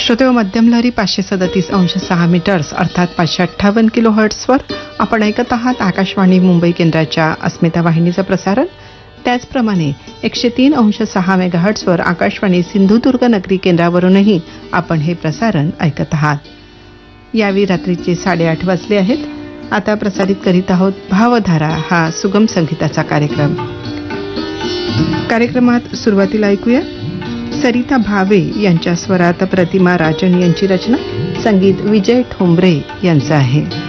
श्रोते, मध्यम लहरी 537.6 मीटर्स अर्थात 558 किलो हर्ट्सवर आपण ऐकत आहात आकाशवाणी मुंबई केंद्राच्या अस्मिता वाहिनीचं प्रसारण. त्याचप्रमाणे 103.6 मेगाहर्ट्सवर आकाशवाणी सिंधुदुर्ग नगरी केंद्रावरूनही आपण हे प्रसारण ऐकत आहात. यावेळी रात्रीचे 8:30 वाजले आहेत. आता प्रसारित करीत आहोत भावधारा हा सुगम संगीताचा कार्यक्रम. कार्यक्रमात सुरुवातीला ऐकूया सरिता भावे यांच्या स्वरात प्रतिमा राजन यांची रचना, संगीत विजय ठोंबरे यांचं आहे.